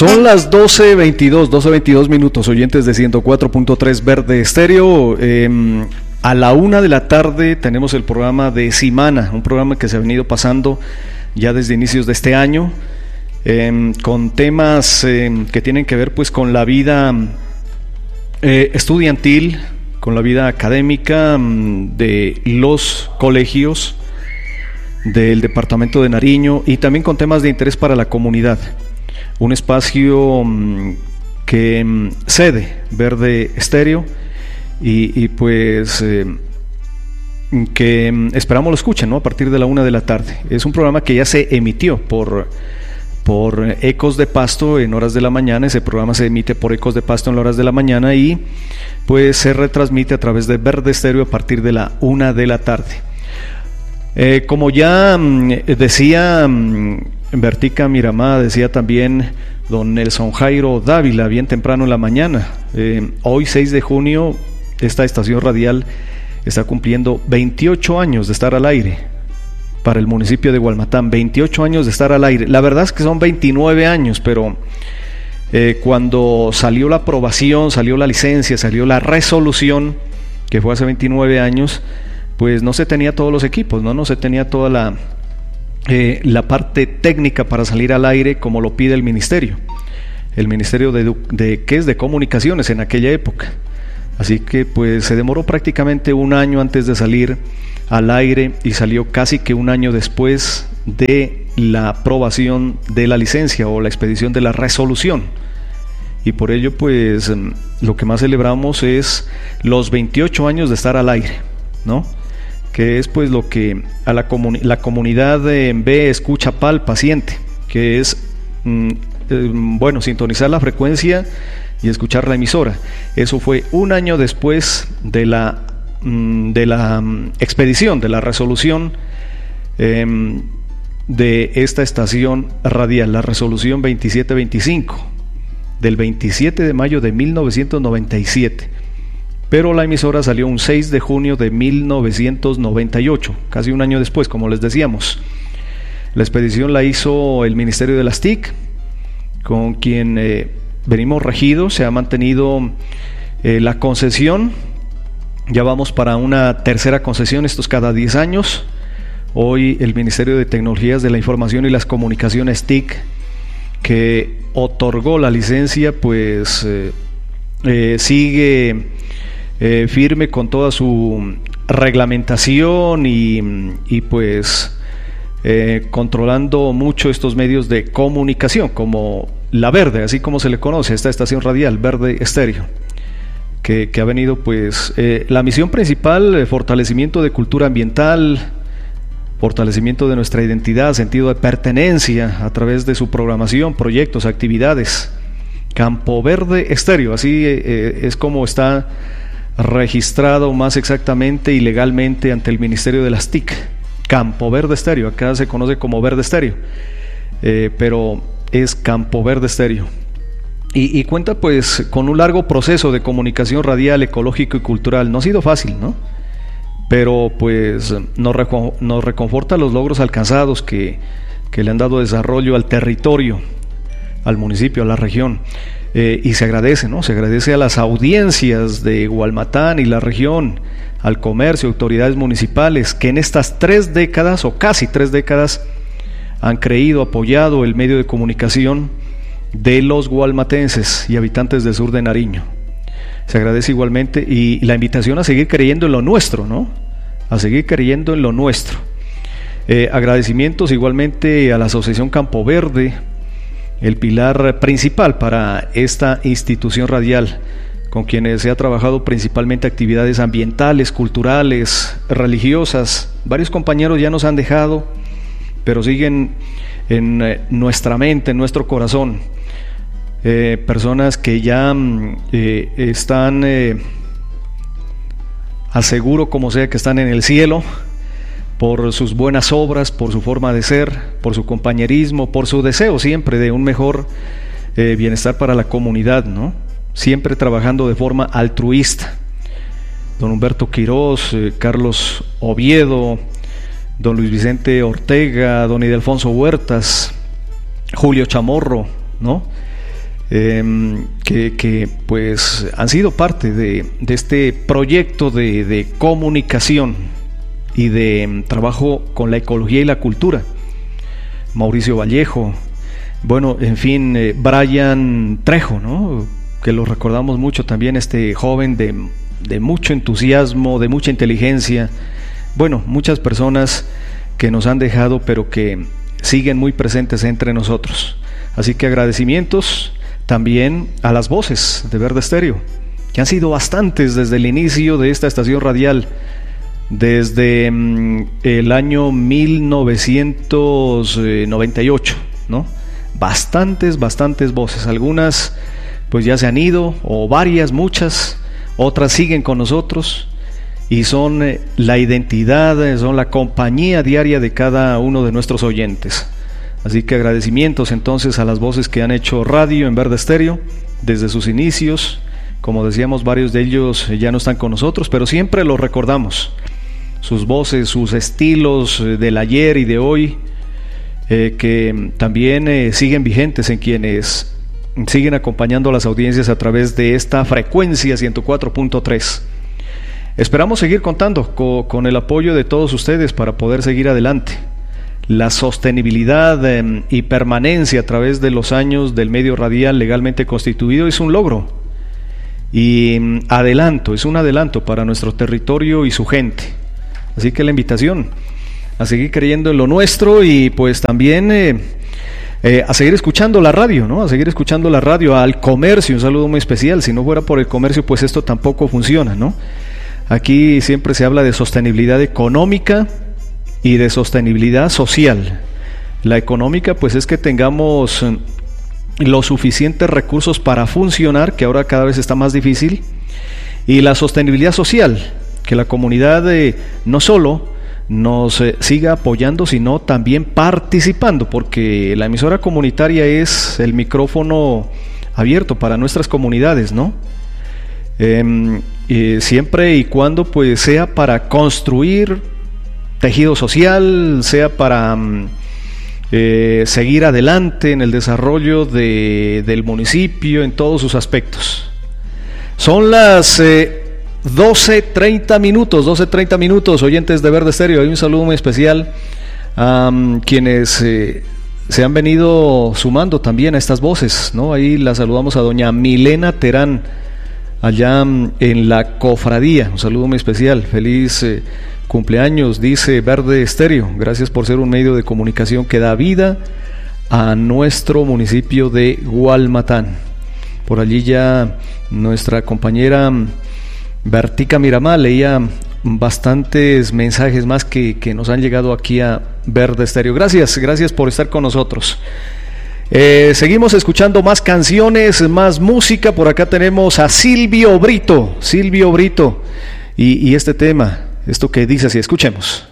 Son las 12:22 minutos, oyentes de 104.3 Verde Estéreo. A la 1 de la tarde tenemos el programa de Simana, un programa que se ha venido pasando ya desde inicios de este año, con temas que tienen que ver pues con la vida estudiantil, con la vida académica de los colegios del departamento de Nariño y también con temas de interés para la comunidad. Un espacio que cede Verde Estéreo y pues que esperamos lo escuchen, ¿no? A partir de la 1 de la tarde. Es un programa que ya se emitió por Ecos de Pasto en horas de la mañana. Ese programa se emite por Ecos de Pasto en horas de la mañana y pues se retransmite a través de Verde Estéreo a partir de la 1 de la tarde. Como ya decía Bertica Miramá, decía también don Nelson Jairo Dávila bien temprano en la mañana, hoy 6 de junio esta estación radial está cumpliendo 28 años de estar al aire para el municipio de Gualmatán, 28 años de estar al aire. La verdad es que son 29 años, pero cuando salió la aprobación, salió la licencia, salió la resolución, que fue hace 29 años, pues no se tenía todos los equipos, no se tenía toda la parte técnica para salir al aire como lo pide el ministerio de Comunicaciones en aquella época. Así que pues se demoró prácticamente un año antes de salir al aire y salió casi que un año después de la aprobación de la licencia o la expedición de la resolución. Y por ello pues lo que más celebramos es los 28 años de estar al aire, ¿no? Que es pues lo que a la comunidad ve, escucha, palpa, siente, que es sintonizar la frecuencia y escuchar la emisora. Eso fue un año después de la expedición de la resolución de esta estación radial, la resolución 2725 del 27 de mayo de 1997. Pero la emisora salió un 6 de junio de 1998, casi un año después, como les decíamos. La expedición la hizo el Ministerio de las TIC, con quien venimos regidos. Se ha mantenido la concesión, ya vamos para una tercera concesión, esto es cada 10 años. Hoy el Ministerio de Tecnologías de la Información y las Comunicaciones TIC, que otorgó la licencia, pues sigue firme con toda su reglamentación y pues controlando mucho estos medios de comunicación como la Verde, así como se le conoce a esta estación radial, Verde Estéreo, que ha venido pues la misión principal, fortalecimiento de cultura ambiental, fortalecimiento de nuestra identidad, sentido de pertenencia a través de su programación, proyectos, actividades. Campo Verde Estéreo, así es como está registrado más exactamente y legalmente ante el Ministerio de las TIC. Campo Verde Estéreo, acá se conoce como Verde Estéreo, pero es Campo Verde Estéreo y cuenta pues con un largo proceso de comunicación radial, ecológico y cultural. No ha sido fácil, ¿no? Pero pues nos reconforta los logros alcanzados que le han dado desarrollo al territorio, al municipio, a la región. Y se agradece, ¿no? Se agradece a las audiencias de Gualmatán y la región, al comercio, autoridades municipales, que en estas 3 décadas o casi 3 décadas han creído, apoyado el medio de comunicación de los gualmatenses y habitantes del sur de Nariño. Se agradece igualmente y la invitación a seguir creyendo en lo nuestro, ¿no? A seguir creyendo en lo nuestro. Agradecimientos igualmente a la Asociación Campo Verde, el pilar principal para esta institución radial, con quienes se ha trabajado principalmente actividades ambientales, culturales, religiosas. Varios compañeros ya nos han dejado, pero siguen en nuestra mente, en nuestro corazón. Personas que ya están, aseguro como sea que están en el cielo, por sus buenas obras, por su forma de ser, por su compañerismo, por su deseo siempre de un mejor bienestar para la comunidad, ¿no? Siempre trabajando de forma altruista. Don Humberto Quirós, Carlos Oviedo, don Luis Vicente Ortega, don Ildefonso Huertas, Julio Chamorro, ¿no? que pues han sido parte de este proyecto de comunicación y de trabajo con la ecología y la cultura. Mauricio Vallejo, bueno, en fin, Brian Trejo, ¿no? Que lo recordamos mucho también, este joven de mucho entusiasmo, de mucha inteligencia. Bueno, muchas personas que nos han dejado, pero que siguen muy presentes entre nosotros. Así que agradecimientos también a las voces de Verde Estéreo, que han sido bastantes desde el inicio de esta estación radial, desde el año 1998, ¿no? Bastantes voces. Algunas pues ya se han ido, o varias, muchas, otras siguen con nosotros y son la identidad, son la compañía diaria de cada uno de nuestros oyentes. Así que agradecimientos entonces a las voces que han hecho radio en Verde Estéreo desde sus inicios. Como decíamos, varios de ellos ya no están con nosotros, pero siempre los recordamos. Sus voces, sus estilos del ayer y de hoy, que también siguen vigentes en quienes siguen acompañando a las audiencias a través de esta frecuencia 104.3. Esperamos seguir contando con el apoyo de todos ustedes para poder seguir adelante. La sostenibilidad y permanencia a través de los años del medio radial legalmente constituido es un logro y es un adelanto para nuestro territorio y su gente. Así que la invitación a seguir creyendo en lo nuestro y pues también a seguir escuchando la radio, ¿no? A seguir escuchando la radio, al comercio, un saludo muy especial. Si no fuera por el comercio, pues esto tampoco funciona, ¿no? Aquí siempre se habla de sostenibilidad económica y de sostenibilidad social. La económica, pues es que tengamos los suficientes recursos para funcionar, que ahora cada vez está más difícil, y la sostenibilidad social, que la comunidad no solo nos siga apoyando, sino también participando, porque la emisora comunitaria es el micrófono abierto para nuestras comunidades, ¿no? Siempre y cuando pues sea para construir tejido social, sea para seguir adelante en el desarrollo del municipio en todos sus aspectos. Son las 12:30 minutos, oyentes de Verde Estéreo. Hay un saludo muy especial a quienes se han venido sumando también a estas voces, ¿no? Ahí la saludamos a doña Milena Terán, allá en la cofradía. Un saludo muy especial. Feliz cumpleaños, dice Verde Estéreo. Gracias por ser un medio de comunicación que da vida a nuestro municipio de Gualmatán. Por allí ya nuestra compañera Bertica Miramá leía bastantes mensajes más que nos han llegado aquí a Verde Estéreo. Gracias por estar con nosotros. Seguimos escuchando más canciones, más música. Por acá tenemos a Silvio Brito y este tema, esto que dice así, escuchemos.